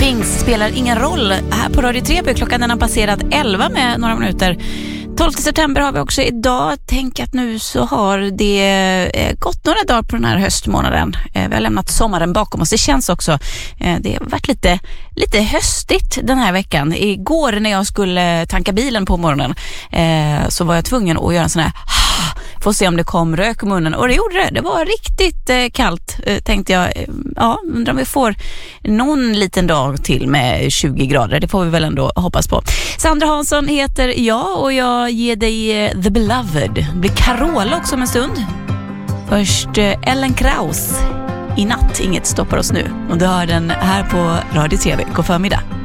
Kings spelar ingen roll här på Radio 3. Klockan den har passerat 11 med några minuter. 12 september har vi också idag. Tänk att nu så har det gått några dagar på den här höstmånaden. Vi har lämnat sommaren bakom oss. Det känns också, det har varit lite höstigt den här veckan. Igår när jag skulle tanka bilen på morgonen så var jag tvungen att göra en sån här få se om det kom rök i munnen. Och det gjorde det. Det var riktigt kallt, tänkte jag. Ja, undrar om vi får någon liten dag till med 20 grader. Det får vi väl ändå hoppas på. Sandra Hansson heter jag och jag ger dig The Beloved. Det blir Carola också om en stund. Först Ellen Kraus. I natt, inget stoppar oss nu. Och du hör den här på Radio TV. God förmiddag.